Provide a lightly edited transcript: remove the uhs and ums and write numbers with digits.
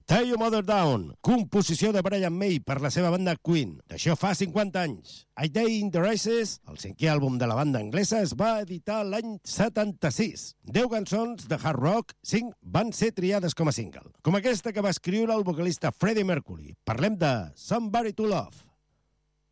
Tear Your Mother Down, composició de Brian May per la seva banda Queen. D'això fa 50 anys. A Day in the Races, el 5è àlbum de la banda anglesa, es va editar l'any 76. 10 cançons de hard rock, 5 van ser triades com a single. Com aquesta que va escriure el vocalista Freddie Mercury. Parlem de Somebody to Love.